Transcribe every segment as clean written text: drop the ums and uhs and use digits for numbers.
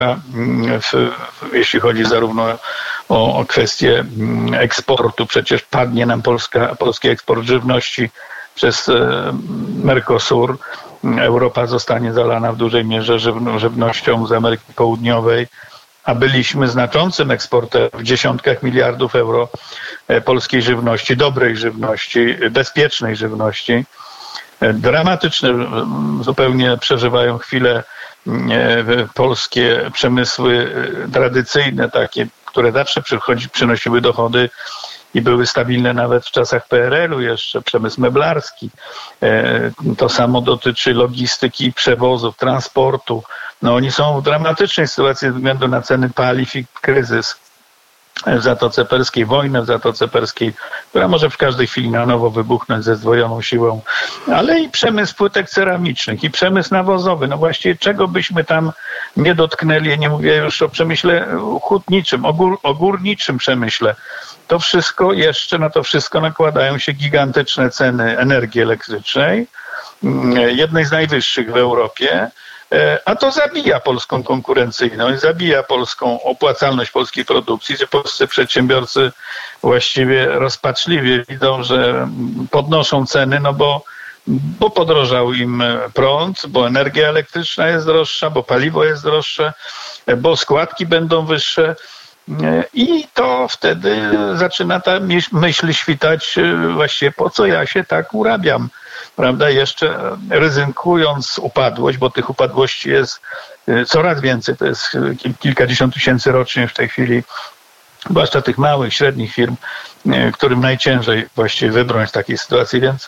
jeśli chodzi zarówno o kwestię eksportu. Przecież padnie nam polski eksport żywności przez Mercosur. Europa zostanie zalana w dużej mierze żywnością z Ameryki Południowej, a byliśmy znaczącym eksporterem w dziesiątkach miliardów euro polskiej żywności, dobrej żywności, bezpiecznej żywności. Dramatyczne zupełnie przeżywają chwilę polskie przemysły tradycyjne, takie, które zawsze przynosiły dochody i były stabilne nawet w czasach PRL-u jeszcze, przemysł meblarski. To samo dotyczy logistyki, przewozów, transportu. No oni są w dramatycznej sytuacji ze względu na ceny paliw i kryzys w Zatoce Perskiej, wojnę w Zatoce Perskiej, która może w każdej chwili na nowo wybuchnąć ze zdwojoną siłą, ale i przemysł płytek ceramicznych, i przemysł nawozowy. No właściwie czego byśmy tam nie dotknęli, nie mówię już o przemyśle hutniczym, o górniczym przemyśle. To wszystko jeszcze, na to wszystko nakładają się gigantyczne ceny energii elektrycznej, jednej z najwyższych w Europie, a to zabija polską konkurencyjność, zabija polską opłacalność polskiej produkcji, że polscy przedsiębiorcy właściwie rozpaczliwie widzą, że podnoszą ceny, no bo podrożał im prąd, bo energia elektryczna jest droższa, bo paliwo jest droższe, bo składki będą wyższe. I to wtedy zaczyna ta myśl świtać właściwie, po co ja się tak urabiam, prawda? Jeszcze ryzykując upadłość, bo tych upadłości jest coraz więcej, to jest kilkadziesiąt tysięcy rocznie w tej chwili, zwłaszcza tych małych, średnich firm, którym najciężej właściwie wybrnąć z takiej sytuacji, więc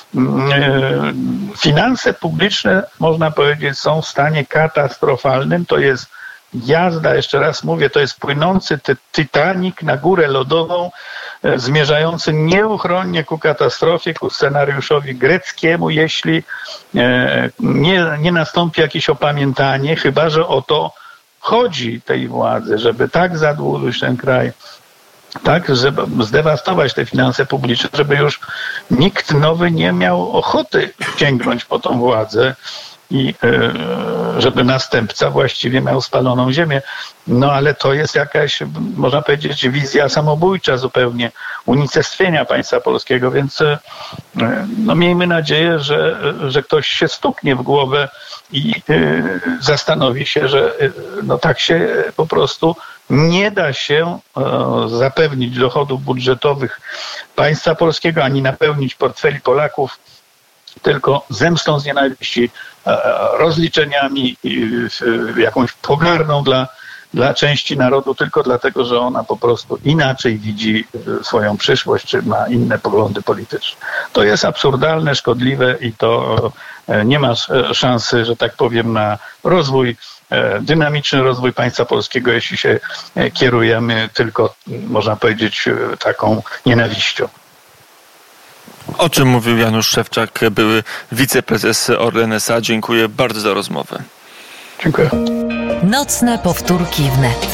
finanse publiczne, można powiedzieć, są w stanie katastrofalnym, to jest jazda, jeszcze raz mówię, to jest płynący Titanic na górę lodową, zmierzający nieuchronnie ku katastrofie, ku scenariuszowi greckiemu, jeśli nie nastąpi jakieś opamiętanie, chyba że o to chodzi tej władzy, żeby tak zadłużyć ten kraj, tak, żeby zdewastować te finanse publiczne, żeby już nikt nowy nie miał ochoty sięgnąć po tą władzę i żeby następca właściwie miał spaloną ziemię. No ale to jest jakaś, można powiedzieć, wizja samobójcza zupełnie, unicestwienia państwa polskiego, więc no miejmy nadzieję, że ktoś się stuknie w głowę i zastanowi się, że no tak się po prostu nie da się zapewnić dochodów budżetowych państwa polskiego, ani napełnić portfeli Polaków tylko zemstą z nienawiści, rozliczeniami, jakąś pogardą dla części narodu, tylko dlatego, że ona po prostu inaczej widzi swoją przyszłość, czy ma inne poglądy polityczne. To jest absurdalne, szkodliwe i to nie ma szansy, że tak powiem, na rozwój, dynamiczny rozwój państwa polskiego, jeśli się kierujemy tylko, można powiedzieć, taką nienawiścią. O czym mówił Janusz Szewczak, były wiceprezes Orlen S.A. Dziękuję bardzo za rozmowę. Dziękuję. Nocne powtórki wnet.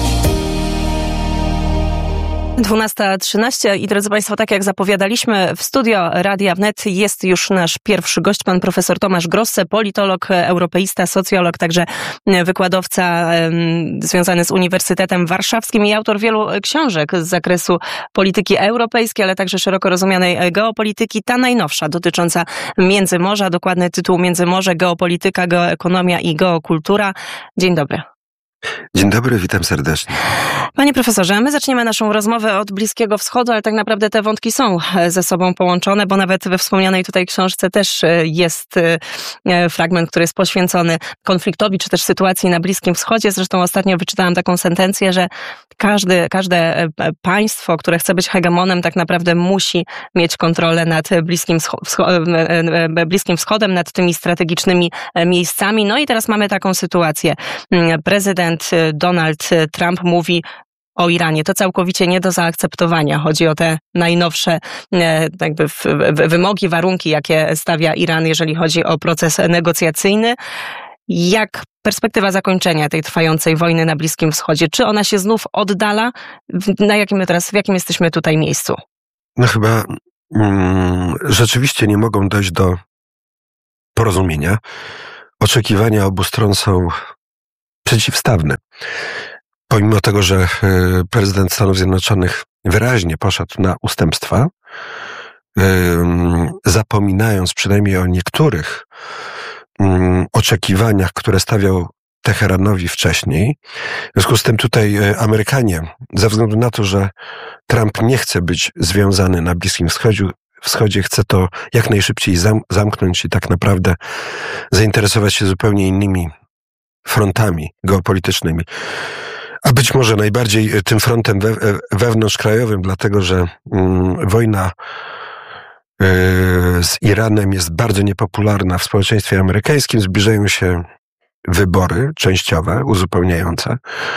12:13 i drodzy Państwo, tak jak zapowiadaliśmy, w studio Radia Wnet jest już nasz pierwszy gość, pan profesor Tomasz Grosse, politolog, europeista, socjolog, także wykładowca związany z Uniwersytetem Warszawskim i autor wielu książek z zakresu polityki europejskiej, ale także szeroko rozumianej geopolityki. Ta najnowsza dotycząca Międzymorza, dokładny tytuł Międzymorze, geopolityka, geoekonomia i geokultura. Dzień dobry. Dzień dobry, witam serdecznie. Panie profesorze, my zaczniemy naszą rozmowę od Bliskiego Wschodu, ale tak naprawdę te wątki są ze sobą połączone, bo nawet we wspomnianej tutaj książce też jest fragment, który jest poświęcony konfliktowi, czy też sytuacji na Bliskim Wschodzie. Zresztą ostatnio wyczytałam taką sentencję, że każde państwo, które chce być hegemonem, tak naprawdę musi mieć kontrolę nad Bliskim Wschodem, nad tymi strategicznymi miejscami. No i teraz mamy taką sytuację. Prezydent Donald Trump mówi o Iranie. To całkowicie nie do zaakceptowania. Chodzi o te najnowsze jakby wymogi, warunki, jakie stawia Iran, jeżeli chodzi o proces negocjacyjny. Jak perspektywa zakończenia tej trwającej wojny na Bliskim Wschodzie? Czy ona się znów oddala? W jakim jesteśmy tutaj miejscu? No chyba rzeczywiście nie mogą dojść do porozumienia. Oczekiwania obu stron są przeciwstawne. Pomimo tego, że prezydent Stanów Zjednoczonych wyraźnie poszedł na ustępstwa, zapominając przynajmniej o niektórych oczekiwaniach, które stawiał Teheranowi wcześniej. W związku z tym tutaj Amerykanie, ze względu na to, że Trump nie chce być związany na Bliskim Wschodzie, chce to jak najszybciej zamknąć i tak naprawdę zainteresować się zupełnie innymi frontami geopolitycznymi. A być może najbardziej tym frontem wewnątrzkrajowym, dlatego że wojna z Iranem jest bardzo niepopularna w społeczeństwie amerykańskim. Zbliżają się wybory częściowe, uzupełniające.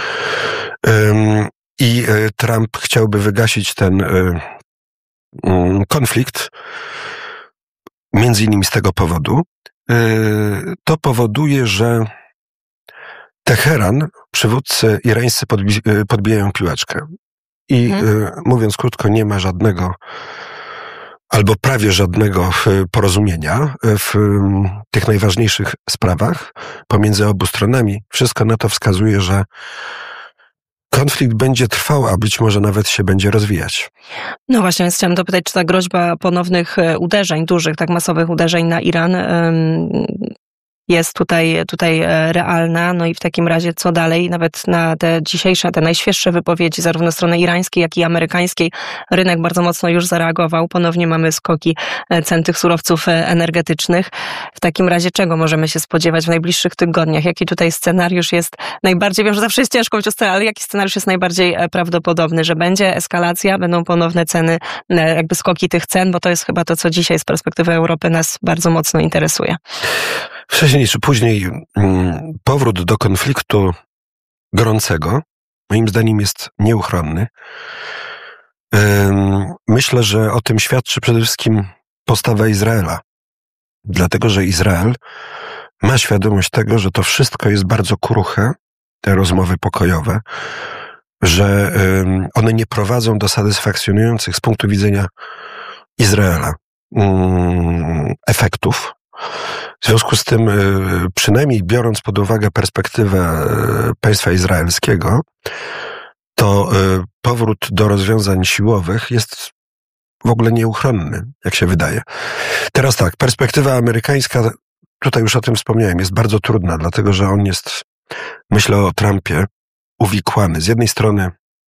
I Trump chciałby wygasić ten konflikt między innymi z tego powodu. To powoduje, że Teheran, przywódcy irańscy podbijają piłeczkę. I mówiąc krótko, nie ma żadnego albo prawie żadnego porozumienia w tych najważniejszych sprawach pomiędzy obu stronami. Wszystko na to wskazuje, że konflikt będzie trwał, a być może nawet się będzie rozwijać. No właśnie, więc chciałam dopytać, czy ta groźba ponownych uderzeń, dużych, tak masowych uderzeń na Iran jest tutaj realna, no i w takim razie co dalej? Nawet na te dzisiejsze, te najświeższe wypowiedzi zarówno strony irańskiej, jak i amerykańskiej rynek bardzo mocno już zareagował. Ponownie mamy skoki cen tych surowców energetycznych. W takim razie czego możemy się spodziewać w najbliższych tygodniach? Jaki tutaj scenariusz jest najbardziej, wiem, że zawsze jest ciężko mówić o scenariusz, ale jaki scenariusz jest najbardziej prawdopodobny? Że będzie eskalacja, będą ponowne ceny, jakby skoki tych cen, bo to jest chyba to, co dzisiaj z perspektywy Europy nas bardzo mocno interesuje. Wcześniej czy później powrót do konfliktu gorącego, moim zdaniem, jest nieuchronny. Myślę, że o tym świadczy przede wszystkim postawa Izraela. Dlatego, że Izrael ma świadomość tego, że to wszystko jest bardzo kruche, te rozmowy pokojowe, że one nie prowadzą do satysfakcjonujących z punktu widzenia Izraela efektów. W związku z tym, przynajmniej biorąc pod uwagę perspektywę państwa izraelskiego, to powrót do rozwiązań siłowych jest w ogóle nieuchronny, jak się wydaje. Teraz tak, perspektywa amerykańska, tutaj już o tym wspomniałem, jest bardzo trudna, dlatego że on jest, myślę o Trumpie, uwikłany. Z jednej strony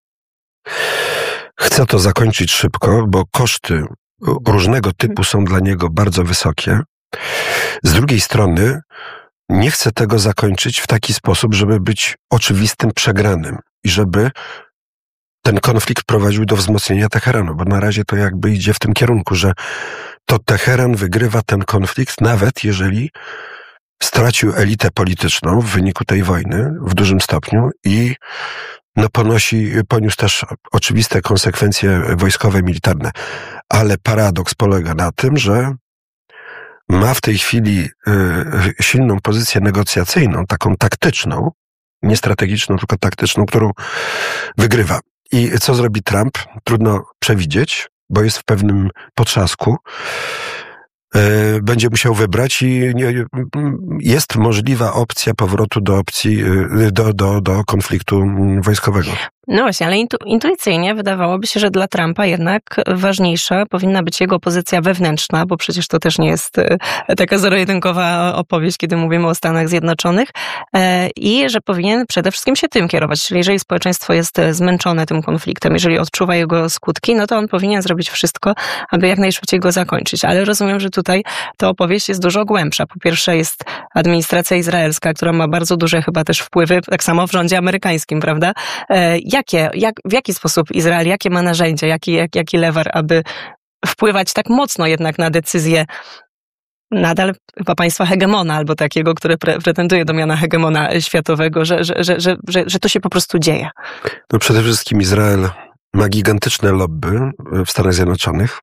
chce to zakończyć szybko, bo koszty różnego typu są dla niego bardzo wysokie. Z drugiej strony nie chce tego zakończyć w taki sposób, żeby być oczywistym przegranym i żeby ten konflikt prowadził do wzmocnienia Teheranu, bo na razie to jakby idzie w tym kierunku, że to Teheran wygrywa ten konflikt, nawet jeżeli stracił elitę polityczną w wyniku tej wojny w dużym stopniu i poniósł też oczywiste konsekwencje wojskowe, militarne. Ale paradoks polega na tym, że ma w tej chwili silną pozycję negocjacyjną, taką taktyczną, nie strategiczną, tylko taktyczną, którą wygrywa. I co zrobi Trump? Trudno przewidzieć, bo jest w pewnym potrzasku. Będzie musiał wybrać i jest możliwa opcja powrotu do konfliktu wojskowego. No właśnie, ale intuicyjnie wydawałoby się, że dla Trumpa jednak ważniejsza powinna być jego pozycja wewnętrzna, bo przecież to też nie jest taka zero-jedynkowa opowieść, kiedy mówimy o Stanach Zjednoczonych, i że powinien przede wszystkim się tym kierować. Czyli jeżeli społeczeństwo jest zmęczone tym konfliktem, jeżeli odczuwa jego skutki, no to on powinien zrobić wszystko, aby jak najszybciej go zakończyć. Ale rozumiem, że tutaj ta opowieść jest dużo głębsza. Po pierwsze jest administracja izraelska, która ma bardzo duże chyba też wpływy, tak samo w rządzie amerykańskim, prawda? W jaki sposób Izrael, jakie ma narzędzia, jaki lewar, aby wpływać tak mocno jednak na decyzje nadal chyba państwa hegemona, albo takiego, które pretenduje do miana hegemona światowego, że to się po prostu dzieje? No przede wszystkim Izrael ma gigantyczne lobby w Stanach Zjednoczonych,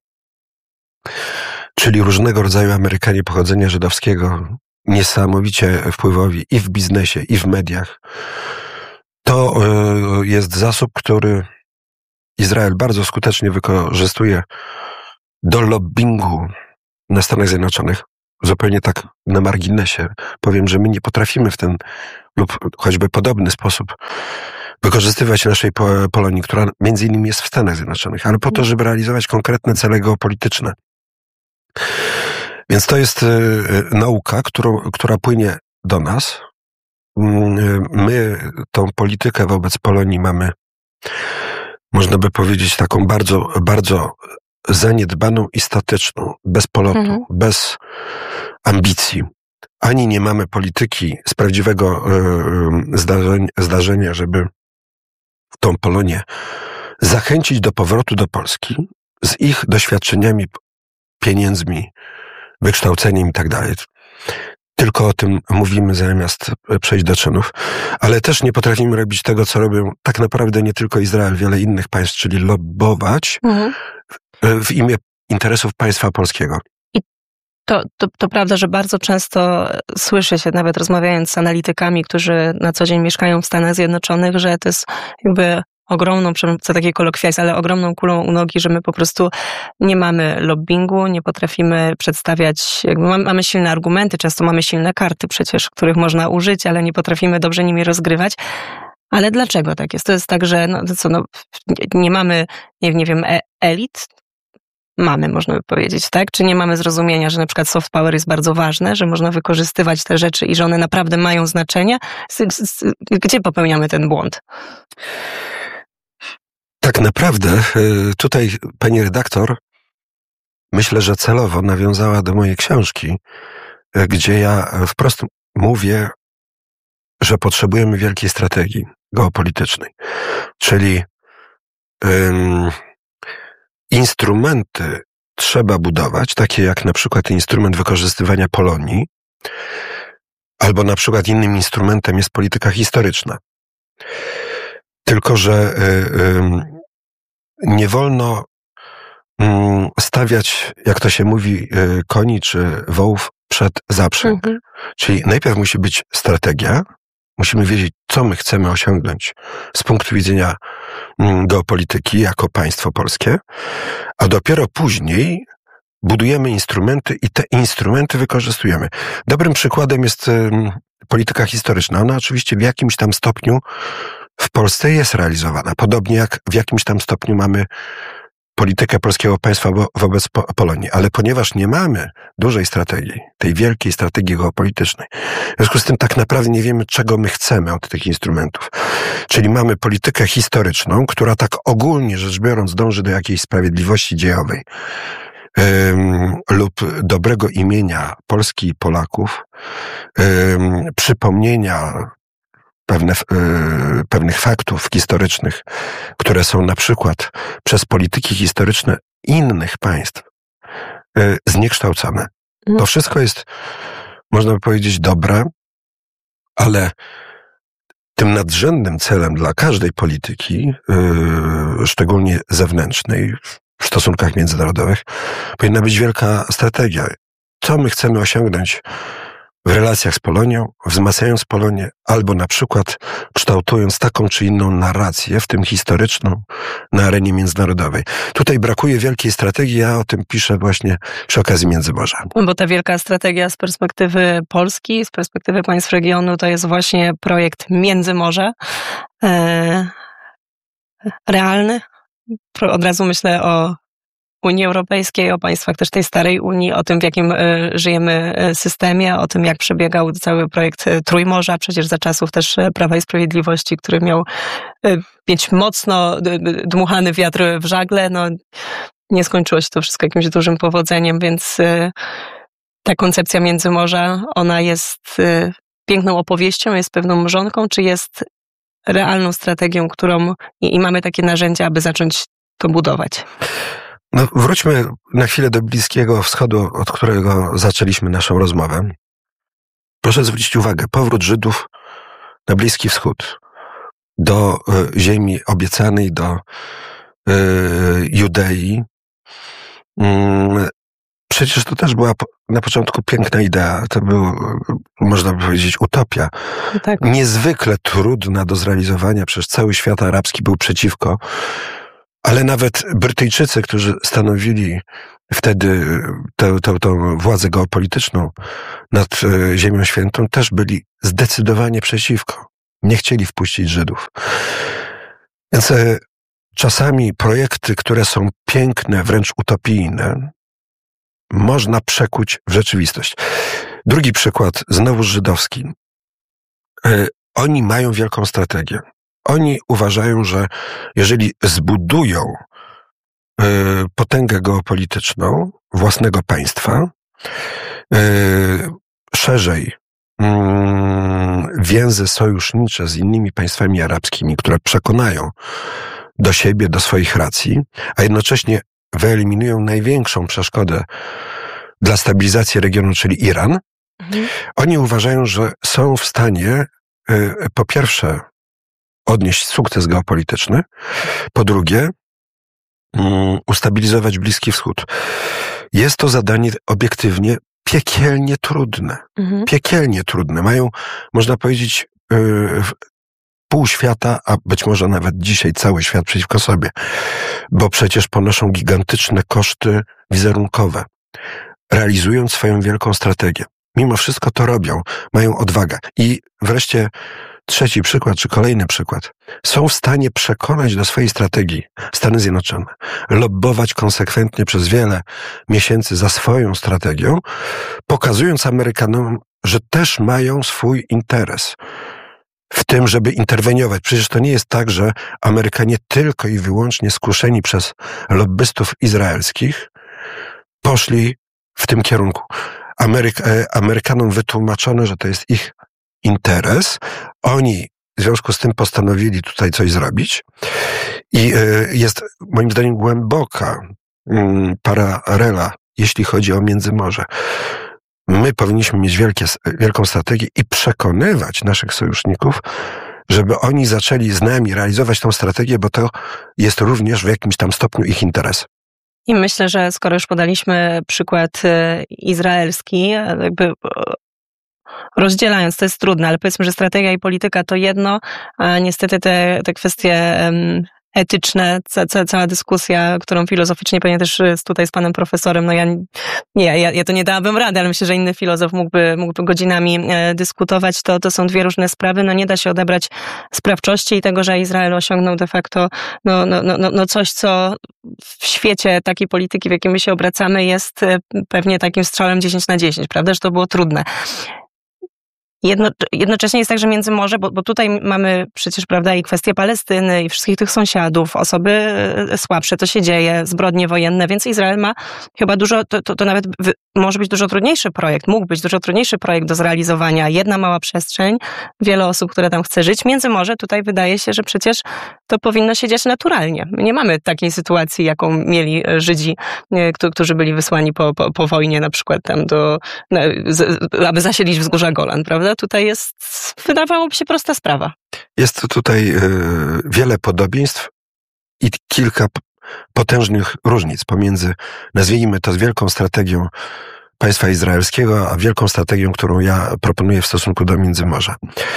czyli różnego rodzaju Amerykanie pochodzenia żydowskiego, niesamowicie wpływowi i w biznesie, i w mediach. To jest zasób, który Izrael bardzo skutecznie wykorzystuje do lobbingu na Stanach Zjednoczonych. Zupełnie tak na marginesie powiem, że my nie potrafimy w ten lub choćby podobny sposób wykorzystywać naszej Polonii, która między innymi jest w Stanach Zjednoczonych, ale po to, żeby realizować konkretne cele geopolityczne. Więc to jest nauka, która płynie do nas. My tą politykę wobec Polonii mamy, można by powiedzieć, taką bardzo, bardzo zaniedbaną i statyczną, bez polotu, bez ambicji. Ani nie mamy polityki z prawdziwego zdarzenia, żeby tą Polonię zachęcić do powrotu do Polski z ich doświadczeniami, pieniędzmi, wykształceniem i tak dalej. Tylko o tym mówimy zamiast przejść do czynów, ale też nie potrafimy robić tego, co robią tak naprawdę nie tylko Izrael, wiele innych państw, czyli lobbować w imię interesów państwa polskiego. To prawda, że bardzo często słyszy się, nawet rozmawiając z analitykami, którzy na co dzień mieszkają w Stanach Zjednoczonych, że to jest jakby ogromną, co takie kolokwializm, ale ogromną kulą u nogi, że my po prostu nie mamy lobbingu, nie potrafimy przedstawiać, mamy silne argumenty, często mamy silne karty przecież, których można użyć, ale nie potrafimy dobrze nimi rozgrywać. Ale dlaczego tak jest? To jest tak, że nie mamy, nie wiem, elit? Mamy, można by powiedzieć, tak? Czy nie mamy zrozumienia, że na przykład soft power jest bardzo ważne, że można wykorzystywać te rzeczy i że one naprawdę mają znaczenie? Gdzie popełniamy ten błąd? Tak naprawdę tutaj pani redaktor, myślę, że celowo nawiązała do mojej książki, gdzie ja wprost mówię, że potrzebujemy wielkiej strategii geopolitycznej, czyli instrumenty trzeba budować, takie jak na przykład instrument wykorzystywania Polonii, albo na przykład innym instrumentem jest polityka historyczna. Tylko że nie wolno stawiać, jak to się mówi, koni czy wołów przed zaprzęg. Czyli najpierw musi być strategia, musimy wiedzieć, co my chcemy osiągnąć z punktu widzenia geopolityki jako państwo polskie, a dopiero później budujemy instrumenty i te instrumenty wykorzystujemy. Dobrym przykładem jest polityka historyczna. Ona oczywiście w jakimś tam stopniu w Polsce jest realizowana. Podobnie jak w jakimś tam stopniu mamy politykę polskiego państwa wobec Polonii. Ale ponieważ nie mamy dużej strategii, tej wielkiej strategii geopolitycznej, w związku z tym tak naprawdę nie wiemy, czego my chcemy od tych instrumentów. Czyli mamy politykę historyczną, która tak ogólnie rzecz biorąc dąży do jakiejś sprawiedliwości dziejowej lub dobrego imienia Polski i Polaków, przypomnienia pewnych faktów historycznych, które są na przykład przez polityki historyczne innych państw zniekształcone. To wszystko jest, można by powiedzieć, dobre, ale tym nadrzędnym celem dla każdej polityki, szczególnie zewnętrznej, w stosunkach międzynarodowych, powinna być wielka strategia. Co my chcemy osiągnąć w relacjach z Polonią, wzmacniając Polonię, albo na przykład kształtując taką czy inną narrację, w tym historyczną, na arenie międzynarodowej. Tutaj brakuje wielkiej strategii, ja o tym piszę właśnie przy okazji Międzymorza. Bo ta wielka strategia z perspektywy Polski, z perspektywy państw regionu, to jest właśnie projekt Międzymorze. Realny. Od razu myślę o Unii Europejskiej, o państwach też tej starej Unii, o tym, w jakim żyjemy systemie, o tym, jak przebiegał cały projekt Trójmorza, przecież za czasów też Prawa i Sprawiedliwości, który miał mieć mocno dmuchany wiatr w żagle. No, nie skończyło się to wszystko jakimś dużym powodzeniem, więc ta koncepcja Międzymorza, ona jest piękną opowieścią, jest pewną mrzonką, czy jest realną strategią, którą i mamy takie narzędzia, aby zacząć to budować? No, wróćmy na chwilę do Bliskiego Wschodu, od którego zaczęliśmy naszą rozmowę. Proszę zwrócić uwagę, powrót Żydów na Bliski Wschód, do ziemi obiecanej, do Judei. Przecież to też była na początku piękna idea, to był, można by powiedzieć, utopia. Tak. Niezwykle trudna do zrealizowania, przecież cały świat arabski był przeciwko. Ale nawet Brytyjczycy, którzy stanowili wtedy tą władzę geopolityczną nad Ziemią Świętą, też byli zdecydowanie przeciwko. Nie chcieli wpuścić Żydów. Więc czasami projekty, które są piękne, wręcz utopijne, można przekuć w rzeczywistość. Drugi przykład, znowu żydowski. Oni mają wielką strategię. Oni uważają, że jeżeli zbudują potęgę geopolityczną własnego państwa, szerzej więzy sojusznicze z innymi państwami arabskimi, które przekonają do siebie, do swoich racji, a jednocześnie wyeliminują największą przeszkodę dla stabilizacji regionu, czyli Iran, oni uważają, że są w stanie po pierwsze odnieść sukces geopolityczny, po drugie ustabilizować Bliski Wschód. Jest to zadanie obiektywnie piekielnie trudne. Piekielnie trudne. Mają, można powiedzieć, pół świata, a być może nawet dzisiaj cały świat przeciwko sobie, bo przecież ponoszą gigantyczne koszty wizerunkowe, realizując swoją wielką strategię. Mimo wszystko to robią, mają odwagę. I wreszcie trzeci przykład, czy kolejny przykład. Są w stanie przekonać do swojej strategii Stany Zjednoczone, lobbować konsekwentnie przez wiele miesięcy za swoją strategią, pokazując Amerykanom, że też mają swój interes w tym, żeby interweniować. Przecież to nie jest tak, że Amerykanie tylko i wyłącznie skuszeni przez lobbystów izraelskich poszli w tym kierunku. Amerykanom wytłumaczono, że to jest ich interes. Oni w związku z tym postanowili tutaj coś zrobić. I jest moim zdaniem głęboka paralela, jeśli chodzi o Międzymorze. My powinniśmy mieć wielką strategię i przekonywać naszych sojuszników, żeby oni zaczęli z nami realizować tą strategię, bo to jest również w jakimś tam stopniu ich interes. I myślę, że skoro już podaliśmy przykład izraelski, jakby rozdzielając, to jest trudne, ale powiedzmy, że strategia i polityka to jedno, a niestety te kwestie etyczne, cała dyskusja, którą filozoficznie pewnie też tutaj z panem profesorem, no ja to nie dałabym rady, ale myślę, że inny filozof mógłby godzinami dyskutować, to są dwie różne sprawy, no nie da się odebrać sprawczości i tego, że Izrael osiągnął de facto coś, co w świecie takiej polityki, w jakim my się obracamy, jest pewnie takim strzałem 10/10, prawda, że to było trudne. Jednocześnie jest tak, że Międzymorze, bo tutaj mamy przecież, prawda, i kwestię Palestyny, i wszystkich tych sąsiadów, osoby słabsze, to się dzieje, zbrodnie wojenne, więc Izrael ma chyba dużo, to nawet może być dużo trudniejszy projekt, mógł być dużo trudniejszy projekt do zrealizowania. Jedna mała przestrzeń, wiele osób, które tam chce żyć. Międzymorze tutaj wydaje się, że przecież to powinno się dziać naturalnie. My nie mamy takiej sytuacji, jaką mieli Żydzi, którzy byli wysłani po wojnie na przykład tam aby zasilić wzgórza Golan, prawda? Tutaj jest, wydawałoby się, prosta sprawa. Jest tutaj wiele podobieństw i kilka potężnych różnic pomiędzy, nazwijmy to, wielką strategią państwa izraelskiego, a wielką strategią, którą ja proponuję w stosunku do Międzymorza.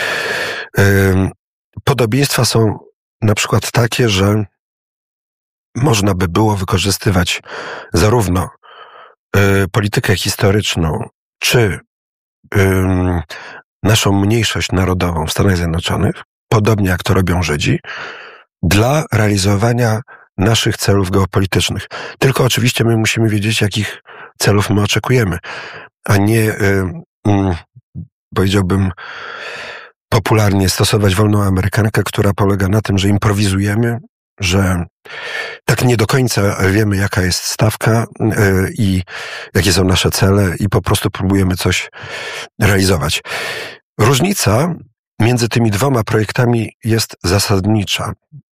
Podobieństwa są na przykład takie, że można by było wykorzystywać zarówno politykę historyczną, czy naszą mniejszość narodową w Stanach Zjednoczonych, podobnie jak to robią Żydzi, dla realizowania naszych celów geopolitycznych. Tylko oczywiście my musimy wiedzieć, jakich celów my oczekujemy, a nie, powiedziałbym, popularnie stosować wolną amerykankę, która polega na tym, że improwizujemy, że tak nie do końca wiemy, jaka jest stawka i jakie są nasze cele i po prostu próbujemy coś realizować. Różnica między tymi dwoma projektami jest zasadnicza.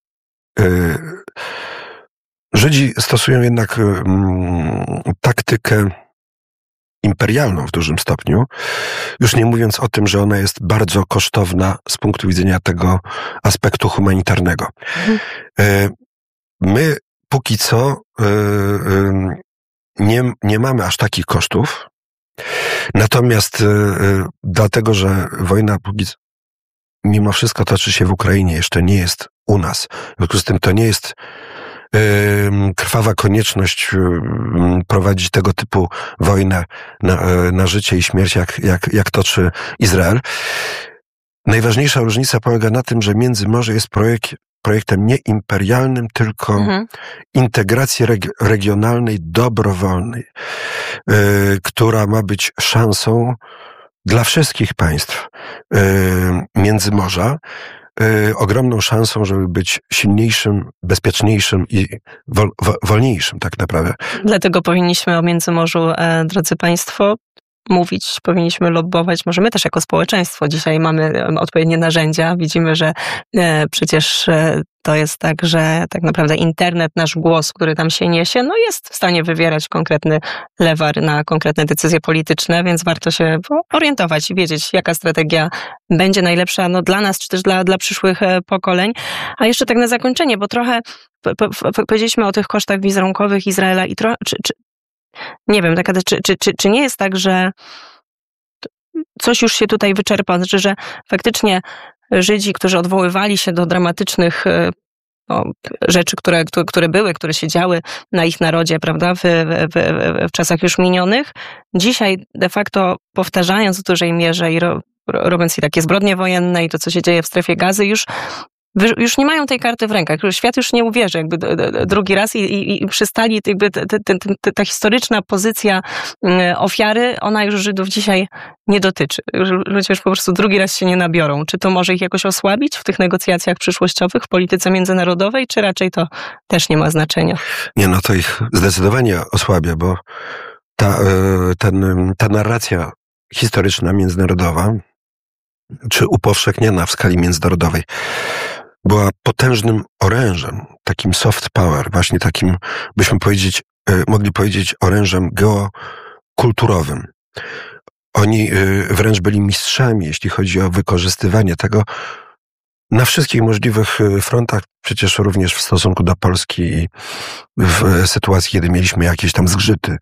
Żydzi stosują jednak taktykę imperialną w dużym stopniu, już nie mówiąc o tym, że ona jest bardzo kosztowna z punktu widzenia tego aspektu humanitarnego. My póki co nie mamy aż takich kosztów, natomiast dlatego, że wojna póki co mimo wszystko toczy się w Ukrainie, jeszcze nie jest u nas. W związku z tym to nie jest krwawa konieczność prowadzić tego typu wojnę na życie i śmierć, jak toczy Izrael. Najważniejsza różnica polega na tym, że Międzymorze jest projektem nie imperialnym, tylko integracji regionalnej, dobrowolnej, która ma być szansą dla wszystkich państw Międzymorza, ogromną szansą, żeby być silniejszym, bezpieczniejszym i wolniejszym tak naprawdę. Dlatego powinniśmy o Międzymorzu, drodzy Państwo, mówić, powinniśmy lobbować, może my też jako społeczeństwo. Dzisiaj mamy odpowiednie narzędzia. Widzimy, że przecież to jest tak, że tak naprawdę internet, nasz głos, który tam się niesie, no jest w stanie wywierać konkretny lewar na konkretne decyzje polityczne, więc warto się orientować i wiedzieć, jaka strategia będzie najlepsza dla nas, czy też dla przyszłych pokoleń. A jeszcze tak na zakończenie, bo trochę powiedzieliśmy o tych kosztach wizerunkowych Izraela i trochę, nie wiem, czy nie jest tak, że coś już się tutaj wyczerpa, znaczy, że faktycznie Żydzi, którzy odwoływali się do dramatycznych rzeczy, które się działy na ich narodzie, prawda, w czasach już minionych, dzisiaj de facto powtarzając w dużej mierze i robiąc i takie zbrodnie wojenne i to, co się dzieje w strefie Gazy, już nie mają tej karty w rękach. Świat już nie uwierzy jakby drugi raz i przystali jakby ta historyczna pozycja ofiary, ona już Żydów dzisiaj nie dotyczy. Ludzie już po prostu drugi raz się nie nabiorą. Czy to może ich jakoś osłabić w tych negocjacjach przyszłościowych w polityce międzynarodowej, czy raczej to też nie ma znaczenia? Nie, to ich zdecydowanie osłabia, bo ta narracja historyczna, międzynarodowa, czy upowszechniana w skali międzynarodowej, była potężnym orężem, takim soft power, właśnie takim, byśmy mogli powiedzieć, orężem geokulturowym. Oni wręcz byli mistrzami, jeśli chodzi o wykorzystywanie tego na wszystkich możliwych frontach, przecież również w stosunku do Polski i w sytuacji, kiedy mieliśmy jakieś tam zgrzyty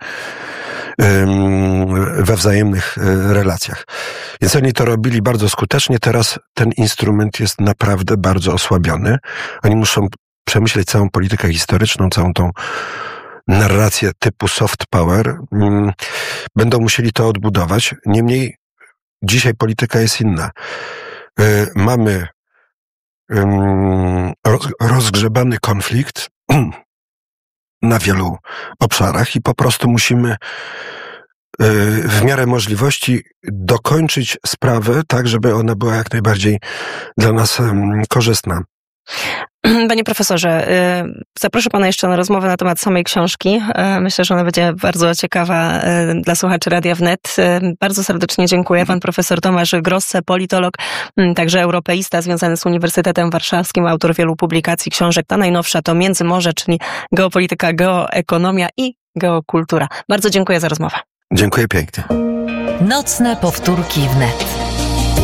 we wzajemnych relacjach. Więc oni to robili bardzo skutecznie. Teraz ten instrument jest naprawdę bardzo osłabiony. Oni muszą przemyśleć całą politykę historyczną, całą tą narrację typu soft power. Będą musieli to odbudować. Niemniej dzisiaj polityka jest inna. Mamy rozgrzebany konflikt na wielu obszarach i po prostu musimy w miarę możliwości dokończyć sprawę tak, żeby ona była jak najbardziej dla nas korzystna. Panie profesorze, zaproszę pana jeszcze na rozmowę na temat samej książki. Myślę, że ona będzie bardzo ciekawa dla słuchaczy Radia Wnet. Bardzo serdecznie dziękuję. Pan profesor Tomasz Grosse, politolog, także europeista związany z Uniwersytetem Warszawskim, autor wielu publikacji, książek. Ta najnowsza to Międzymorze, czyli geopolityka, geoekonomia i geokultura. Bardzo dziękuję za rozmowę. Dziękuję pięknie. Nocne powtórki wnet.